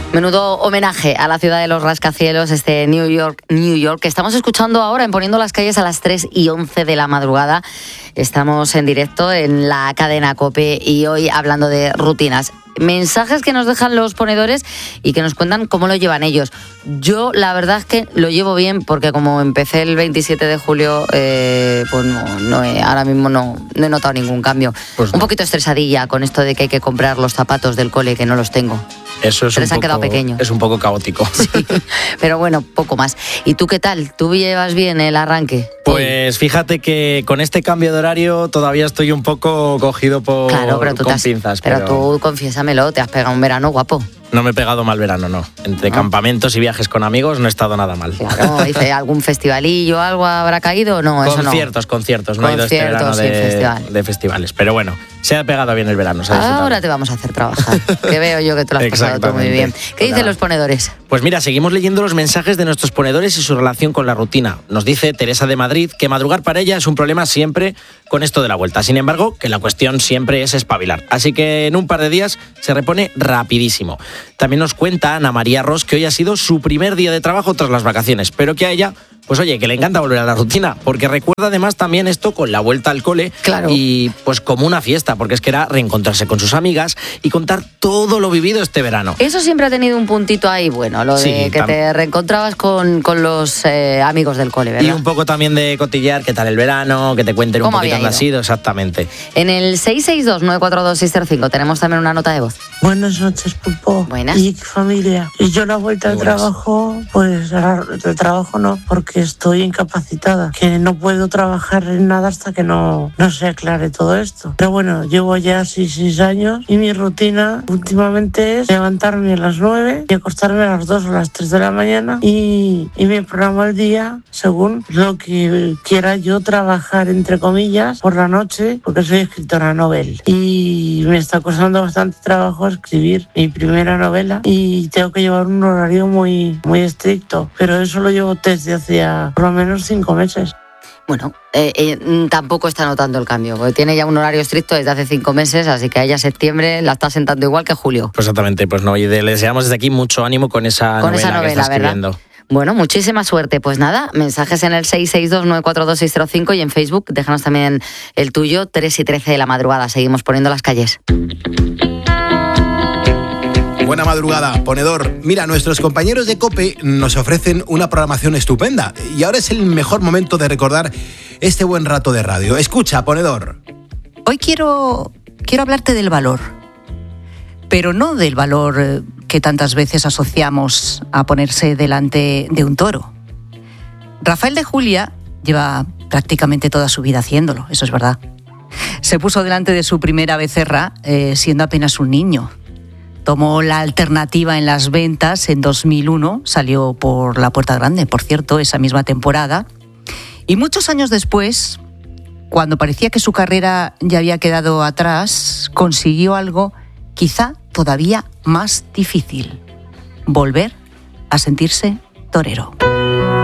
Menudo homenaje a la ciudad de los rascacielos, este New York, que estamos escuchando ahora en Poniendo las Calles a las 3:11 de la madrugada. Estamos en directo en la cadena COPE y hoy hablando de rutinas. Mensajes que nos dejan los ponedores y que nos cuentan cómo lo llevan ellos. Yo la verdad es que lo llevo bien porque como empecé el 27 de julio, pues ahora mismo no he notado ningún cambio. Pues no. Un poquito estresadilla con esto de que hay que comprar los zapatos del cole, que no los tengo. Eso es les han quedado pequeños. Es un poco caótico. Sí, pero bueno, poco más. ¿Y tú qué tal? ¿Tú llevas bien el arranque? Pues fíjate que con este cambio de horario todavía estoy un poco cogido con pinzas. Pero tú confiésamelo, te has pegado un verano guapo. No me he pegado mal verano, no. Entre campamentos y viajes con amigos no he estado nada mal. Claro, ¿hice algún festivalillo, algo habrá caído o no? Conciertos. No he ido este verano de festivales. Pero bueno, se ha pegado bien el verano. Ahora te vamos a hacer trabajar, que veo yo que te lo has pasado todo muy bien. ¿Qué dicen los ponedores? Pues mira, seguimos leyendo los mensajes de nuestros ponedores y su relación con la rutina. Nos dice Teresa de Madrid que madrugar para ella es un problema siempre con esto de la vuelta. Sin embargo, que la cuestión siempre es espabilar. Así que en un par de días se repone rapidísimo. También nos cuenta Ana María Ros que hoy ha sido su primer día de trabajo tras las vacaciones, pero que a ella, pues oye, que le encanta volver a la rutina, porque recuerda además también esto con la vuelta al cole. Claro. Y pues como una fiesta, porque es que era reencontrarse con sus amigas y contar todo lo vivido este verano. Eso siempre ha tenido un puntito ahí, bueno, lo de que te reencontrabas con los amigos del cole, ¿verdad? Y un poco también de cotillear qué tal el verano, que te cuenten un poquito dónde ha sido, exactamente. En el 662-942-605 tenemos también una nota de voz. Buenas noches, Pulpo. Buenas. Y familia. Y yo la vuelta al trabajo, pues el trabajo no, porque estoy incapacitada, que no puedo trabajar en nada hasta que no se aclare todo esto. Pero bueno, llevo ya 6 años y mi rutina últimamente es levantarme a las 9 y acostarme a las 2 o las 3 de la mañana y me programo el día según lo que quiera yo trabajar, entre comillas, por la noche, porque soy escritora novel. Y me está costando bastante trabajo escribir mi primera novela y tengo que llevar un horario muy, muy estricto, pero eso lo llevo desde hace por lo menos 5 meses. Bueno, tampoco está notando el cambio, porque tiene ya un horario estricto desde hace 5 meses, así que a ella septiembre la está sentando igual que julio. Pues exactamente, pues no, y le deseamos desde aquí mucho ánimo con esa novela que está escribiendo. ¿Verdad? Bueno, muchísima suerte. Pues nada, mensajes en el 662-942-605 y en Facebook, déjanos también el tuyo, 3:13 de la madrugada. Seguimos Poniendo las Calles. Buena madrugada, ponedor. Mira, nuestros compañeros de COPE nos ofrecen una programación estupenda y ahora es el mejor momento de recordar este buen rato de radio. Escucha, ponedor. Hoy quiero hablarte del valor, pero no del valor que tantas veces asociamos a ponerse delante de un toro. Rafael de Julia lleva prácticamente toda su vida haciéndolo, eso es verdad. Se puso delante de su primera becerra siendo apenas un niño. Tomó la alternativa en las ventas en 2001, salió por la puerta grande, por cierto, esa misma temporada. Y muchos años después, cuando parecía que su carrera ya había quedado atrás, consiguió algo quizá todavía más difícil: volver a sentirse torero.